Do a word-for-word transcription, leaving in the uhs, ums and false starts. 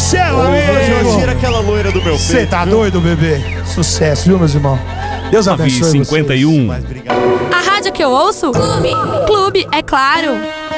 céu, Hoje eu amigo. tiro aquela loira do meu peito. Você tá doido, bebê? Sucesso, viu, meus irmãos? Deus abençoe cinquenta e um. Mas obrigado. A rádio que eu ouço? Clube. Clube, é claro.